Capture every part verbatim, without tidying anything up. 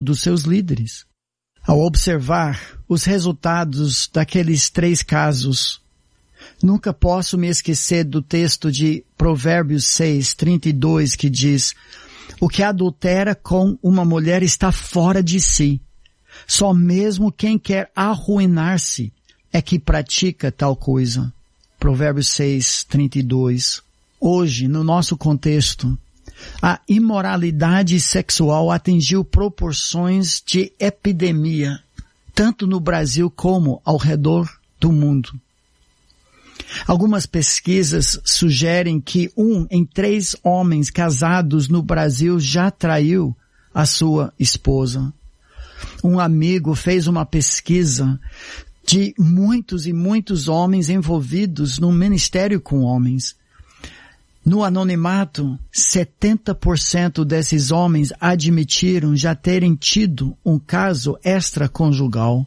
dos seus líderes. Ao observar os resultados daqueles três casos, nunca posso me esquecer do texto de Provérbios seis, trinta e dois, que diz: o que adultera com uma mulher está fora de si. Só mesmo quem quer arruinar-se é que pratica tal coisa. Provérbios seis, trinta e dois. Hoje, no nosso contexto, a imoralidade sexual atingiu proporções de epidemia, tanto no Brasil como ao redor do mundo. Algumas pesquisas sugerem que um em três homens casados no Brasil já traiu a sua esposa. Um amigo fez uma pesquisa de muitos e muitos homens envolvidos no ministério com homens. No anonimato, setenta por cento desses homens admitiram já terem tido um caso extraconjugal.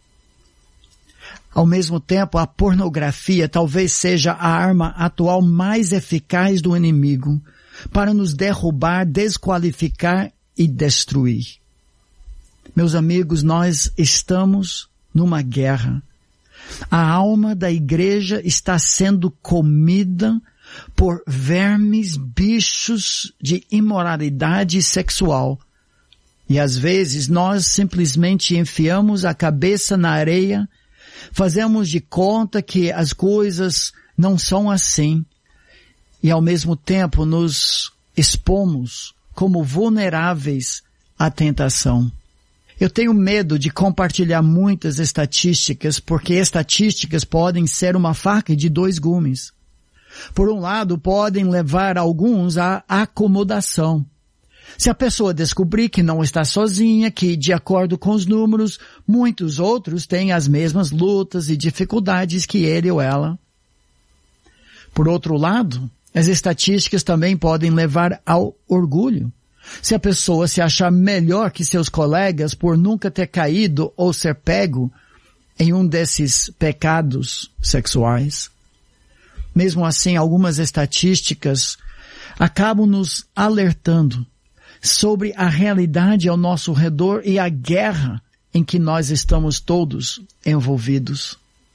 Ao mesmo tempo, a pornografia talvez seja a arma atual mais eficaz do inimigo para nos derrubar, desqualificar e destruir. Meus amigos, nós estamos numa guerra. A alma da igreja está sendo comida por vermes, bichos de imoralidade sexual. E às vezes nós simplesmente enfiamos a cabeça na areia, fazemos de conta que as coisas não são assim, e ao mesmo tempo nos expomos como vulneráveis à tentação. Eu tenho medo de compartilhar muitas estatísticas, porque estatísticas podem ser uma faca de dois gumes. Por um lado, podem levar alguns à acomodação. Se a pessoa descobrir que não está sozinha, que, de acordo com os números, muitos outros têm as mesmas lutas e dificuldades que ele ou ela. Por outro lado, as estatísticas também podem levar ao orgulho. Se a pessoa se achar melhor que seus colegas por nunca ter caído ou ser pego em um desses pecados sexuais. Mesmo assim, algumas estatísticas acabam nos alertando sobre a realidade ao nosso redor e a guerra em que nós estamos todos envolvidos.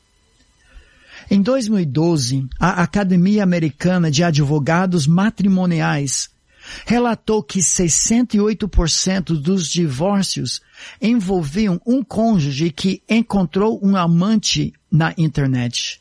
Em dois mil e doze, a Academia Americana de Advogados Matrimoniais relatou que sessenta e oito por cento dos divórcios envolviam um cônjuge que encontrou um amante na internet.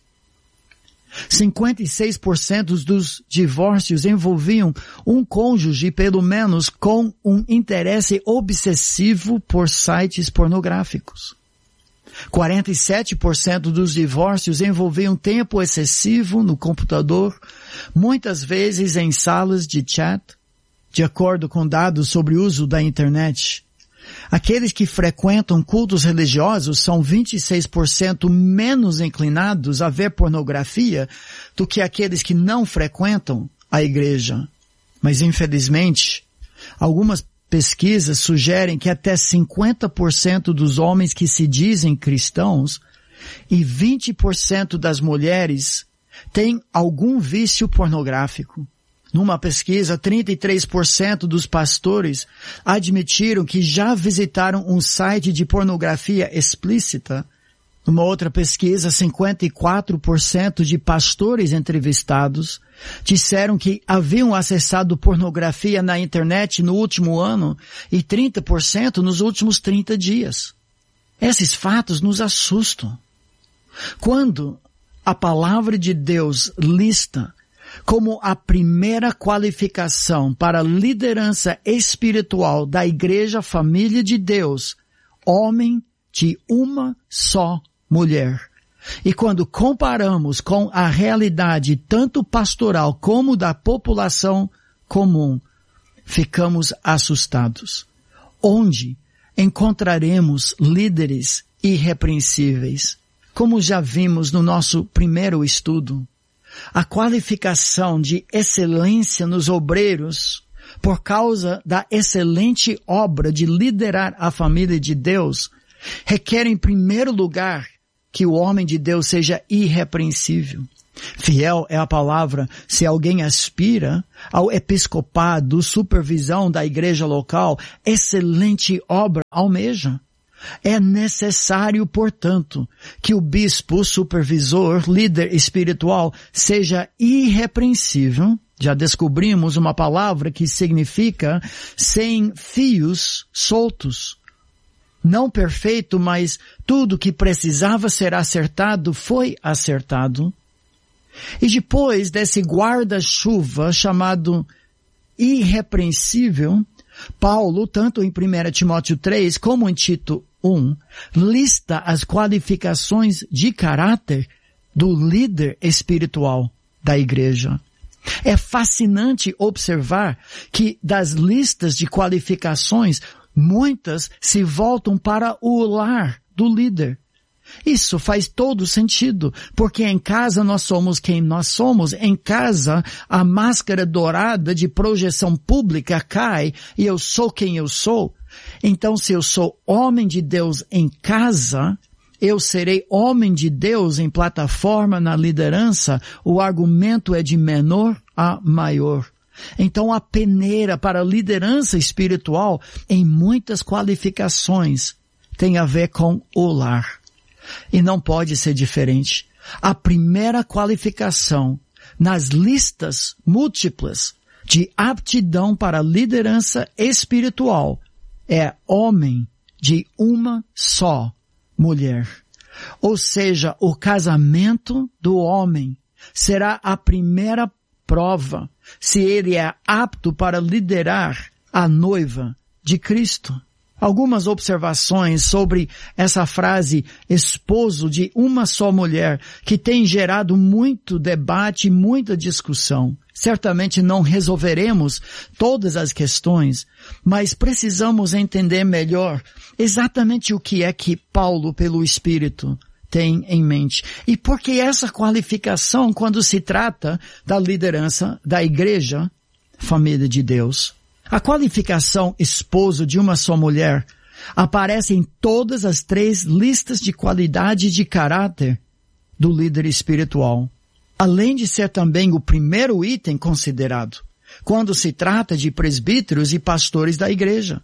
cinquenta e seis por cento dos divórcios envolviam um cônjuge, pelo menos, com um interesse obsessivo por sites pornográficos. quarenta e sete por cento dos divórcios envolviam tempo excessivo no computador, muitas vezes em salas de chat, de acordo com dados sobre o uso da internet. Aqueles que frequentam cultos religiosos são vinte e seis por cento menos inclinados a ver pornografia do que aqueles que não frequentam a igreja. Mas, infelizmente, algumas pesquisas sugerem que até cinquenta por cento dos homens que se dizem cristãos e vinte por cento das mulheres têm algum vício pornográfico. Numa pesquisa, trinta e três por cento dos pastores admitiram que já visitaram um site de pornografia explícita. Numa outra pesquisa, cinquenta e quatro por cento de pastores entrevistados disseram que haviam acessado pornografia na internet no último ano e trinta por cento nos últimos trinta dias. Esses fatos nos assustam. Quando a palavra de Deus lista como a primeira qualificação para a liderança espiritual da Igreja Família de Deus, homem de uma só mulher. E quando comparamos com a realidade tanto pastoral como da população comum, ficamos assustados. Onde encontraremos líderes irrepreensíveis? Como já vimos no nosso primeiro estudo, a qualificação de excelência nos obreiros, por causa da excelente obra de liderar a família de Deus, requer em primeiro lugar que o homem de Deus seja irrepreensível. Fiel é a palavra se alguém aspira ao episcopado, supervisão da igreja local, excelente obra almeja. É necessário, portanto, que o bispo, supervisor, líder espiritual seja irrepreensível. Já descobrimos uma palavra que significa sem fios soltos. Não perfeito, mas tudo que precisava ser acertado foi acertado. E depois desse guarda-chuva chamado irrepreensível, Paulo, tanto em primeira Timóteo três como em Tito um, lista as qualificações de caráter do líder espiritual da igreja. É fascinante observar que das listas de qualificações, muitas se voltam para o lar do líder. Isso faz todo sentido, porque em casa nós somos quem nós somos. Em casa, a máscara dourada de projeção pública cai e eu sou quem eu sou. Então, se eu sou homem de Deus em casa, eu serei homem de Deus em plataforma na liderança. O argumento é de menor a maior. Então, a peneira para a liderança espiritual, em muitas qualificações, tem a ver com o lar. E não pode ser diferente. A primeira qualificação nas listas múltiplas de aptidão para liderança espiritual é homem de uma só mulher. Ou seja, o casamento do homem será a primeira prova se ele é apto para liderar a noiva de Cristo. Algumas observações sobre essa frase esposo de uma só mulher, que tem gerado muito debate e muita discussão. Certamente não resolveremos todas as questões, mas precisamos entender melhor exatamente o que é que Paulo, pelo Espírito, tem em mente. E por que essa qualificação quando se trata da liderança da igreja, família de Deus? A qualificação esposo de uma só mulher aparece em todas as três listas de qualidade de caráter do líder espiritual, além de ser também o primeiro item considerado quando se trata de presbíteros e pastores da igreja.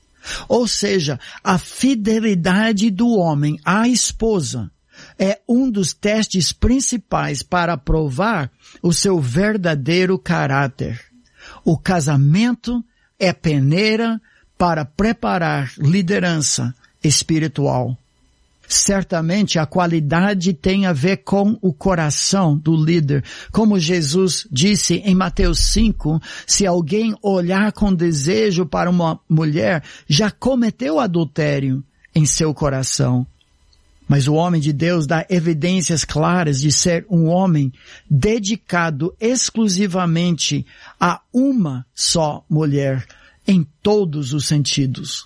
Ou seja, a fidelidade do homem à esposa é um dos testes principais para provar o seu verdadeiro caráter. O casamento é peneira para preparar liderança espiritual. Certamente a qualidade tem a ver com o coração do líder. Como Jesus disse em Mateus cinco, se alguém olhar com desejo para uma mulher, já cometeu adultério em seu coração. Mas o homem de Deus dá evidências claras de ser um homem dedicado exclusivamente a uma só mulher, em todos os sentidos.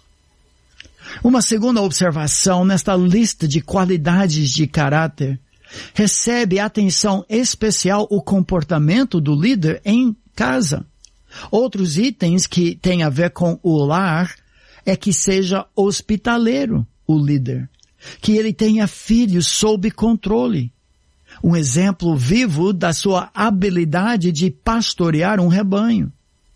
Uma segunda observação nesta lista de qualidades de caráter recebe atenção especial o comportamento do líder em casa. Outros itens que têm a ver com o lar é que seja hospitaleiro o líder, que ele tenha filhos sob controle. Um exemplo vivo da sua habilidade de pastorear um rebanho.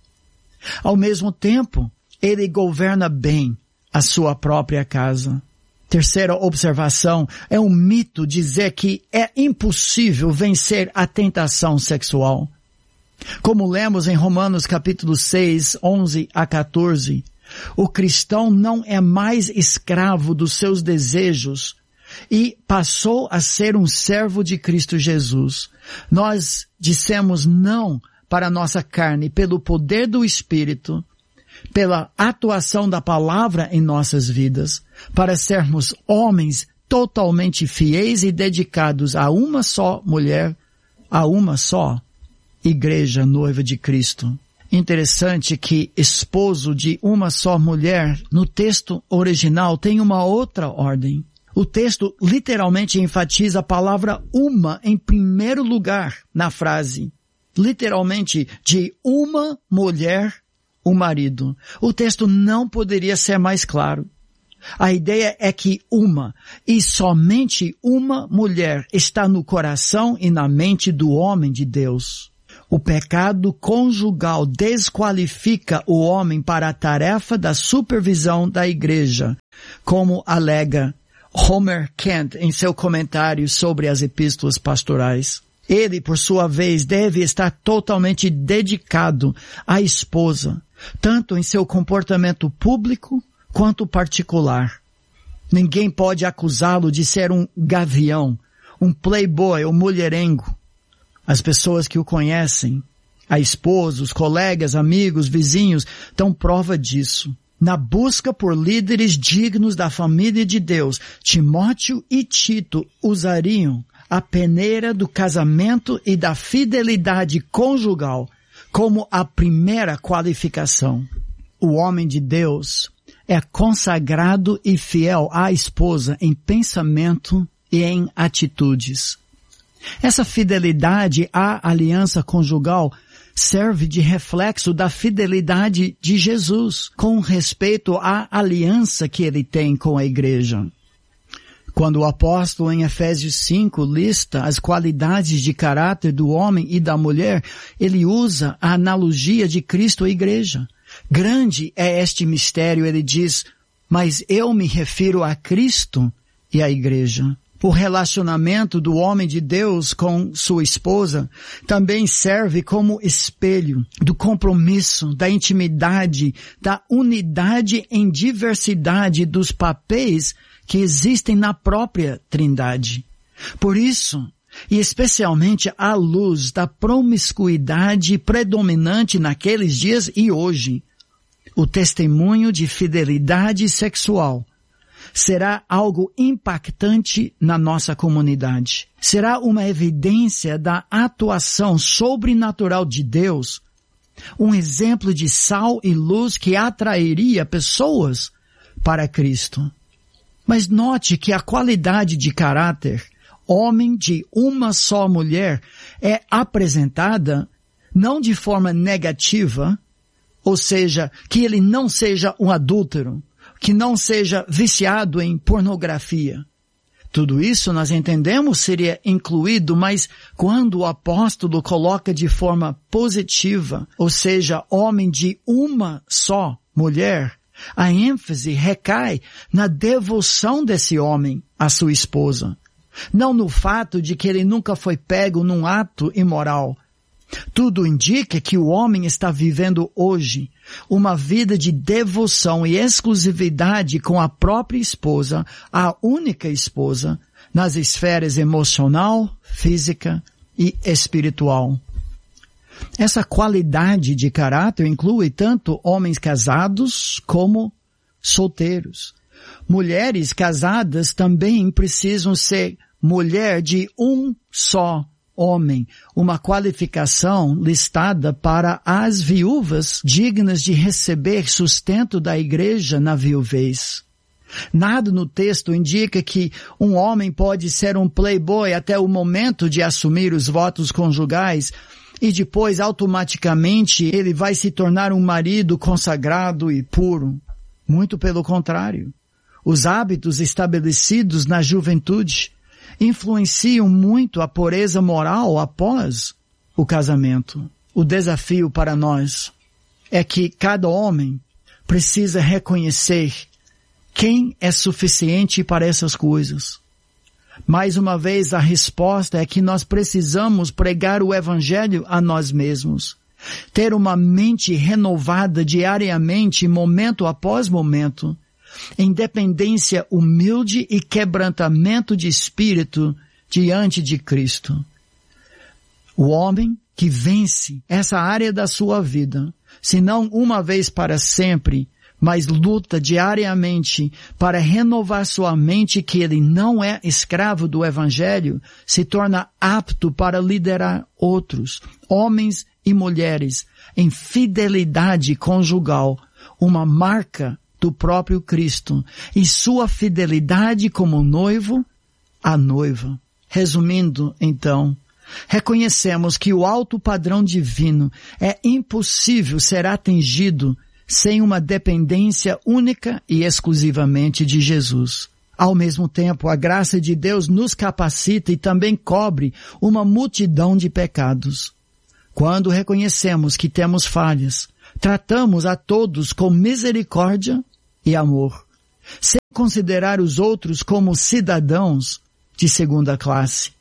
Ao mesmo tempo, ele governa bem a sua própria casa. Terceira observação, é um mito dizer que é impossível vencer a tentação sexual. Como lemos em Romanos capítulo seis, onze a quatorze, o cristão não é mais escravo dos seus desejos e passou a ser um servo de Cristo Jesus. Nós dissemos não para a nossa carne pelo poder do Espírito, pela atuação da palavra em nossas vidas, para sermos homens totalmente fiéis e dedicados a uma só mulher, a uma só igreja noiva de Cristo. Interessante que esposo de uma só mulher, no texto original, tem uma outra ordem. O texto literalmente enfatiza a palavra uma em primeiro lugar na frase. Literalmente, de uma mulher, o marido. O texto não poderia ser mais claro. A ideia é que uma, e somente uma mulher está no coração e na mente do homem de Deus. O pecado conjugal desqualifica o homem para a tarefa da supervisão da igreja, como alega Homer Kent em seu comentário sobre as epístolas pastorais. Ele, por sua vez, deve estar totalmente dedicado à esposa, tanto em seu comportamento público quanto particular. Ninguém pode acusá-lo de ser um gavião, um playboy ou mulherengo. As pessoas que o conhecem, a esposa, os colegas, amigos, vizinhos, dão prova disso. Na busca por líderes dignos da família de Deus, Timóteo e Tito usariam a peneira do casamento e da fidelidade conjugal como a primeira qualificação. O homem de Deus é consagrado e fiel à esposa em pensamento e em atitudes. Essa fidelidade à aliança conjugal serve de reflexo da fidelidade de Jesus com respeito à aliança que ele tem com a igreja. Quando o apóstolo em Efésios cinco lista as qualidades de caráter do homem e da mulher, ele usa a analogia de Cristo à igreja. Grande é este mistério, ele diz, mas eu me refiro a Cristo e à igreja. O relacionamento do homem de Deus com sua esposa também serve como espelho do compromisso, da intimidade, da unidade em diversidade dos papéis que existem na própria Trindade. Por isso, e especialmente à luz da promiscuidade predominante naqueles dias e hoje, o testemunho de fidelidade sexual será algo impactante na nossa comunidade. Será uma evidência da atuação sobrenatural de Deus, um exemplo de sal e luz que atrairia pessoas para Cristo. Mas note que a qualidade de caráter, homem de uma só mulher, é apresentada não de forma negativa, ou seja, que ele não seja um adúltero, que não seja viciado em pornografia. Tudo isso nós entendemos seria incluído, mas quando o apóstolo coloca de forma positiva, ou seja, homem de uma só mulher, a ênfase recai na devoção desse homem à sua esposa, não no fato de que ele nunca foi pego num ato imoral. Tudo indica que o homem está vivendo hoje uma vida de devoção e exclusividade com a própria esposa, a única esposa, nas esferas emocional, física e espiritual. Essa qualidade de caráter inclui tanto homens casados como solteiros. Mulheres casadas também precisam ser mulher de um só homem, uma qualificação listada para as viúvas dignas de receber sustento da igreja na viuvez. Nada no texto indica que um homem pode ser um playboy até o momento de assumir os votos conjugais e depois automaticamente ele vai se tornar um marido consagrado e puro. Muito pelo contrário. Os hábitos estabelecidos na juventude influenciam muito a pureza moral após o casamento. O desafio para nós é que cada homem precisa reconhecer quem é suficiente para essas coisas. Mais uma vez, a resposta é que nós precisamos pregar o Evangelho a nós mesmos. Ter uma mente renovada diariamente, momento após momento, em dependência humilde e quebrantamento de espírito diante de Cristo. O homem que vence essa área da sua vida, se não uma vez para sempre, mas luta diariamente para renovar sua mente que ele não é escravo do Evangelho, se torna apto para liderar outros, homens e mulheres, em fidelidade conjugal, uma marca do próprio Cristo e sua fidelidade como noivo à noiva. Resumindo, então, reconhecemos que o alto padrão divino é impossível ser atingido sem uma dependência única e exclusivamente de Jesus. Ao mesmo tempo, a graça de Deus nos capacita e também cobre uma multidão de pecados. Quando reconhecemos que temos falhas, tratamos a todos com misericórdia e amor, sem considerar os outros como cidadãos de segunda classe.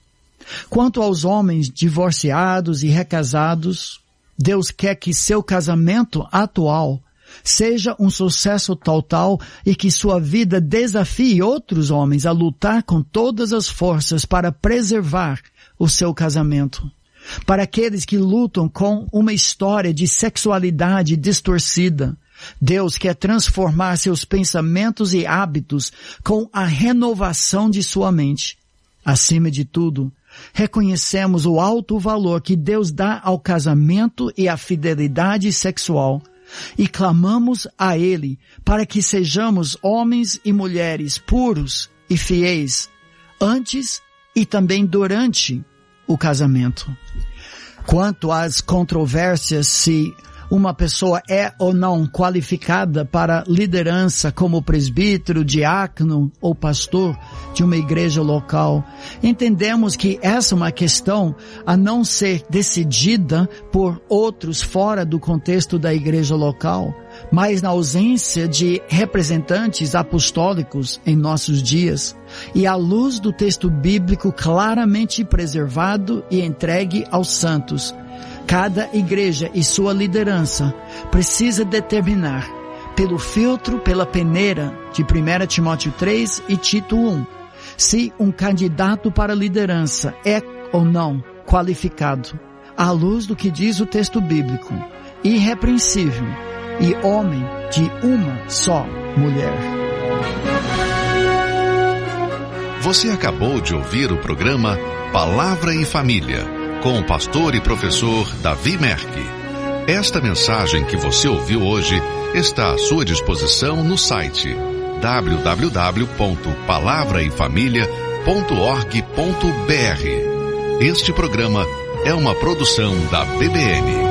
Quanto aos homens divorciados e recasados, Deus quer que seu casamento atual seja um sucesso total e que sua vida desafie outros homens a lutar com todas as forças para preservar o seu casamento. Para aqueles que lutam com uma história de sexualidade distorcida, Deus quer transformar seus pensamentos e hábitos com a renovação de sua mente. Acima de tudo, reconhecemos o alto valor que Deus dá ao casamento e à fidelidade sexual e clamamos a Ele para que sejamos homens e mulheres puros e fiéis antes e também durante o casamento. Quanto às controvérsias se uma pessoa é ou não qualificada para liderança como presbítero, diácono ou pastor de uma igreja local, entendemos que essa é uma questão a não ser decidida por outros fora do contexto da igreja local, mas na ausência de representantes apostólicos em nossos dias, e à luz do texto bíblico claramente preservado e entregue aos santos, cada igreja e sua liderança precisa determinar, pelo filtro, pela peneira de primeira Timóteo três e Tito um, se um candidato para liderança é ou não qualificado, à luz do que diz o texto bíblico, irrepreensível e homem de uma só mulher. Você acabou de ouvir o programa Palavra e Família, com o pastor e professor Davi Merck. Esta mensagem que você ouviu hoje está à sua disposição no site w w w ponto palavra e família ponto org ponto b r. Este programa é uma produção da B B N.